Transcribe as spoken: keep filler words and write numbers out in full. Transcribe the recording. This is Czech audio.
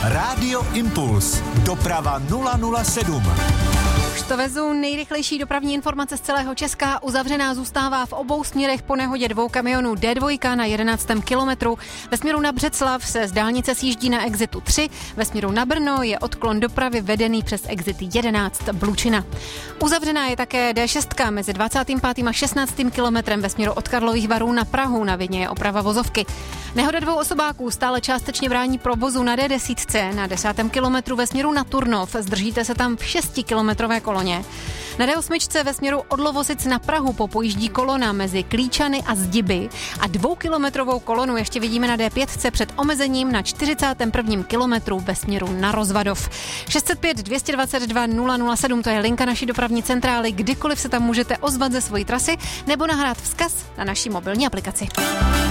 Rádio Impuls. Doprava nula nula sedm. Už to vezu, nejrychlejší dopravní informace z celého Česka. Uzavřená zůstává v obou směrech po nehodě dvou kamionů D dva na jedenáctém kilometru. Ve směru na Břeclav se z dálnice sjíždí na exitu tři, ve směru na Brno je odklon dopravy vedený přes exit jedenáct Blučina. Uzavřená je také D šest mezi dvacátým pátým a šestnáctým kilometrem ve směru od Karlových Varů na Prahu, na Vidně je oprava vozovky. Nehoda dvou osobáků stále částečně brání provozu na D deset na desátém kilometru ve směru na Turnov, zdržíte se tam v šestikilometrové koloně. Na D osm ve směru od Lovosic na Prahu popojíždí kolona mezi Klíčany a Zdiby a dvoukilometrovou kolonu ještě vidíme na D pět před omezením na čtyřicátém prvním kilometru ve směru na Rozvadov. šest set pět dvě dvacet dva nula nula sedm, to je linka naší dopravní centrály, kdykoliv se tam můžete ozvat ze svojí trasy nebo nahrát vzkaz na naší mobilní aplikaci.